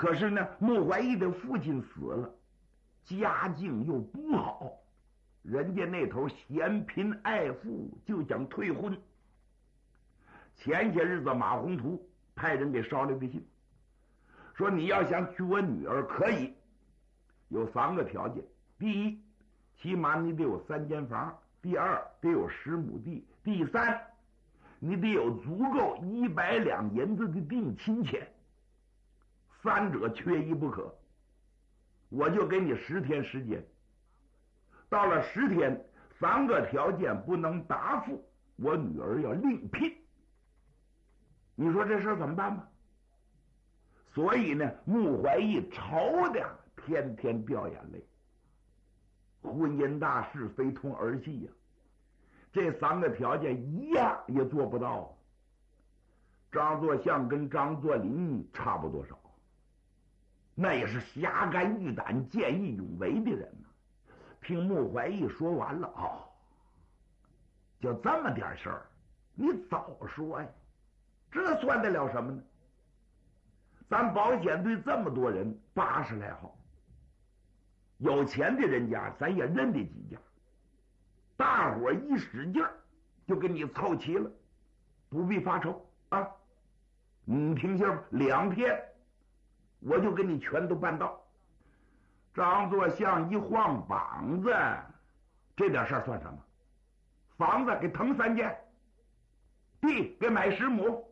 可是呢，穆怀义的父亲死了，家境又不好，人家那头嫌贫爱富，就想退婚。前些日子马宏图派人给捎来的信，说你要想娶我女儿可以，有3个条件：第一，起码你得有3间房；第二，得有10亩地；第三，你得有足够100两银子的定亲钱。3者缺一不可。我就给你10天时间，到了10天，3个条件不能答复，我女儿要另聘。你说这事怎么办吧？所以呢，穆怀义愁的天天掉眼泪。婚姻大事非同儿戏呀，这3个条件一样也做不到。张作相跟张作霖差不多少，那也是侠肝义胆、见义勇为的人呐。听穆怀义说完了，就这么点事儿，你早说呀，这算得了什么呢？咱保险队这么多人，80来号，有钱的人家咱也认得几家，大伙一使劲儿就给你凑齐了，不必发愁啊。你听信吧，2天我就给你全都办到。张作相一晃膀子，这点事儿算什么？房子给腾3间，地给买10亩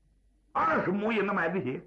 ，20亩也能买得起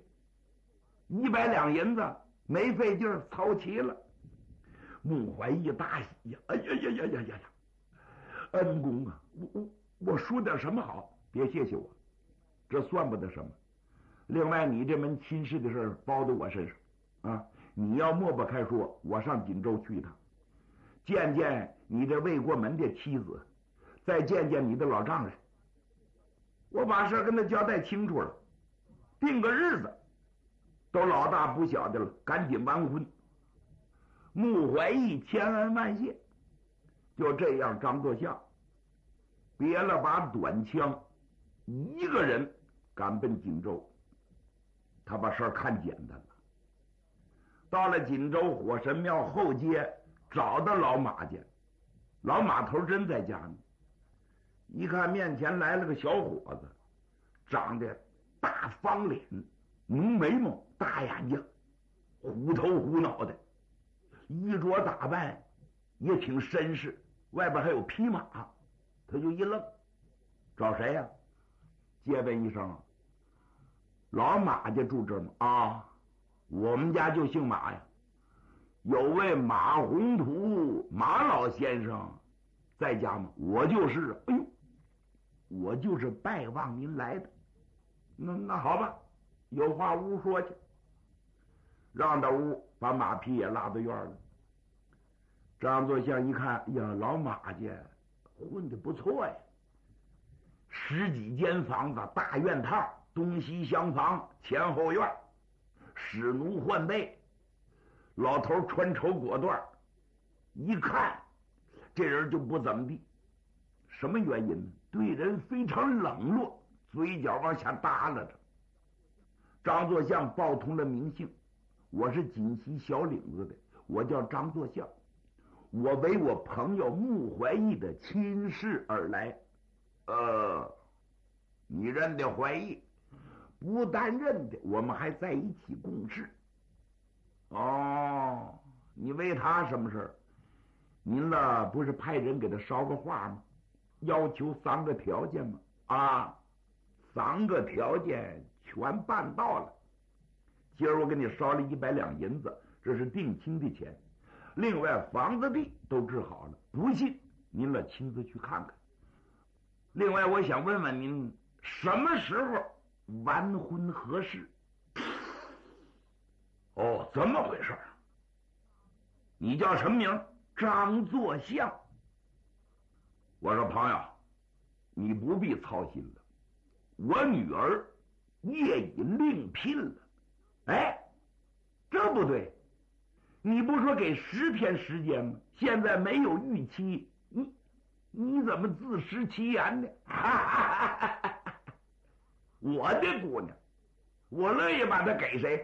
，100两银子没费劲儿操齐了。穆怀义大喜呀！哎呀呀呀呀呀呀！恩公啊，我说点什么好？别谢谢我，这算不得什么。另外，你这门亲事的事包在我身上啊！你要抹不开说，我上锦州去一趟，见见你这未过门的妻子，再见见你的老丈人，我把事跟他交代清楚了，定个日子，都老大不小的了，赶紧完婚。穆怀义千恩万谢。就这样，张作相别了把短枪，一个人赶奔锦州。他把事儿看简单了。到了锦州火神庙后街，找到老马家，老马头真在家呢。一看面前来了个小伙子，长得大方脸，浓眉毛，大眼睛，虎头虎脑的，衣着打扮也挺绅士，外边还有匹马。他就一愣，找谁呀？借问一声，老马家住这儿吗？啊，我们家就姓马呀。有位马宏图马老先生在家吗？我就是。哎呦，我就是拜望您来的。那好吧，有话屋说去。让到屋，把马匹也拉到院了。张作相一看，呀，老马家混得不错呀，10几间房子，大院套，东西厢房，前后院，使奴换被，老头穿绸裹缎，一看这人就不怎么地。什么原因呢？对人非常冷落，嘴角往下耷拉着。张作相报通了名姓，我是锦西小岭子的，我叫张作相，我为我朋友穆怀义的亲事而来。你认得怀义？不但认得，我们还在一起共事。哦，你为他什么事儿？您呢不是派人给他捎个话吗？要求3个条件吗？啊，3个条件全办到了。今儿我给你捎了100两银子，这是定亲的钱。另外房子地都治好了，不信您了亲自去看看。另外我想问问您，什么时候完婚合适？哦，这么回事儿。你叫什么名？张作相。我说朋友，你不必操心了，我女儿业已另聘了。哎，这不对，你不说给10天时间吗？现在没有预期，你怎么自食其言呢？我的姑娘，我乐意把她给谁？